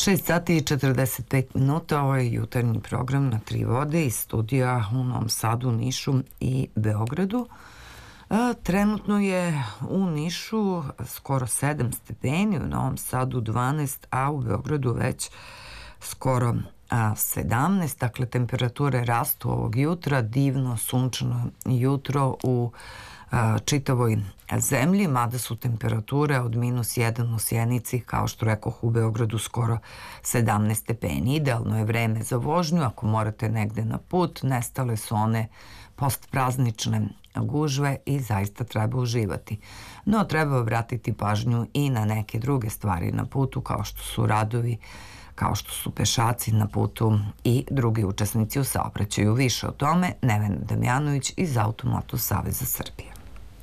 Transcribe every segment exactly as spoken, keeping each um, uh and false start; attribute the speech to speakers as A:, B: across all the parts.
A: šest sati i četrdeset pet minuta, ovo je jutarnji program na Tri vode iz studija u Novom Sadu, Nišu i Beogradu. Trenutno je u Nišu skoro sedam stepeni, u Novom Sadu dvanaest, a u Beogradu već skoro sedamnaest, dakle temperature rastu ovog jutra, divno sunčano jutro u čitavoj zemlji, mada su temperature od minus jedan u Sjenici, kao što rekoh, u Beogradu skoro sedamnaest stepeni. Idealno je vreme za vožnju, ako morate negde na put, nestale su one postpraznične gužve i zaista treba uživati. No, treba obratiti pažnju i na neke druge stvari na putu, kao što su radovi, kao što su pešaci na putu i drugi učesnici u saobraćaju. Više o tome Nevena Damjanović iz Automoto Saveza Srbije.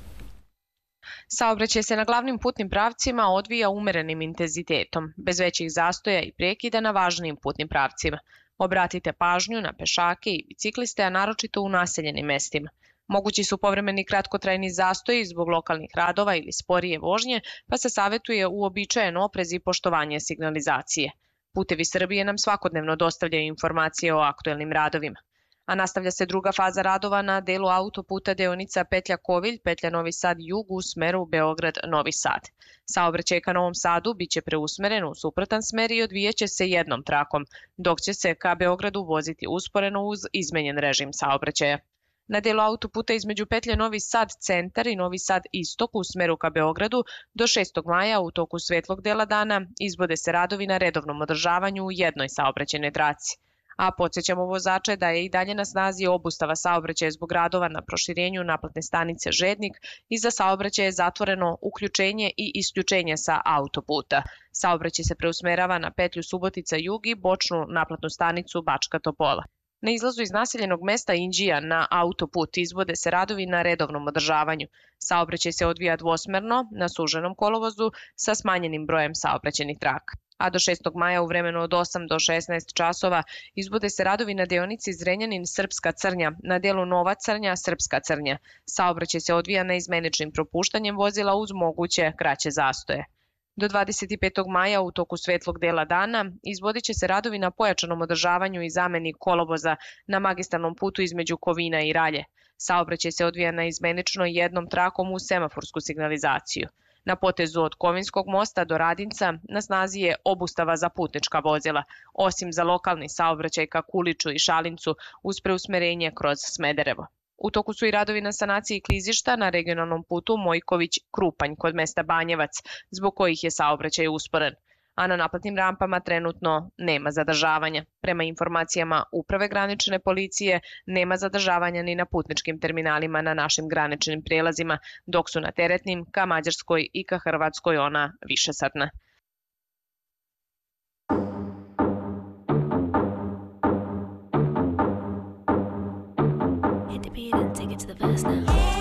B: Saobraćaj se na glavnim putnim pravcima odvija umerenim intenzitetom, bez većih zastoja i prekida na važnijim putnim pravcima. Obratite pažnju na pešake i bicikliste, a naročito u naseljenim mestima. Mogući su povremeni kratkotrajni zastoji zbog lokalnih radova ili sporije vožnje, pa se savetuje uobičajen oprez i poštovanje signalizacije. Putevi Srbije nam svakodnevno dostavljaju informacije o aktuelnim radovima. A nastavlja se druga faza radova na delu autoputa deonica petlja Kovilj, petlja Novi Sad jug u smeru Beograd-Novi Sad. Saobraćaj ka Novom Sadu biće preusmeren u suprotan smer i odvijaće se jednom trakom, dok će se ka Beogradu voziti usporeno uz izmenjen režim saobraćaja. Na delu autoputa između petlje Novi Sad centar i Novi Sad istok u smeru ka Beogradu do šestog maja u toku svetlog dela dana izvode se radovi na redovnom održavanju u jednoj saobraćajnoj traci. A podsjećamo vozače da je i dalje na snazi obustava saobraćaja zbog radova na proširenju naplatne stanice Žednik i za saobraćaj je zatvoreno uključenje i isključenje sa autoputa. Saobraćaj se preusmerava na petlju Subotica jug i bočnu naplatnu stanicu Bačka Topola. Na izlazu iz naseljenog mesta Inđija na autoput izvode se radovi na redovnom održavanju. Saobraćaj se odvija dvosmerno na suženom kolovozu sa smanjenim brojem saobraćajnih traka. A do šestog maja u vremenu od osam do šesnaest časova izvode se radovi na deonici Zrenjanin-Srpska Crnja, na delu Nova Crnja-Srpska Crnja. Saobraćaj se odvija neizmeničnim propuštanjem vozila uz moguće kraće zastoje. Do dvadeset petog maja u toku svetlog dela dana izvodit će se radovi na pojačanom održavanju i zameni kolovoza na magistralnom putu između Kovina i Ralje. Saobraćaj se odvija neizmenično jednom trakom uz semaforsku signalizaciju. Na potezu od Kovinskog mosta do Radinca na snazi je obustava za putnička vozila, osim za lokalni saobraćaj ka Kuliću i Šalincu uz preusmerenje kroz Smederevo. U toku su i radovi na sanaciji klizišta na regionalnom putu Mojković-Krupanj kod mesta Banjevac, zbog kojih je saobraćaj usporen. A na naplatnim rampama trenutno nema zadržavanja. Prema informacijama Uprave granične policije, nema zadržavanja ni na putničkim terminalima na našim graničnim prijelazima, dok su na teretnim ka Mađarskoj i ka Hrvatskoj ona višesatna. Hit the beat and take it to the verse now.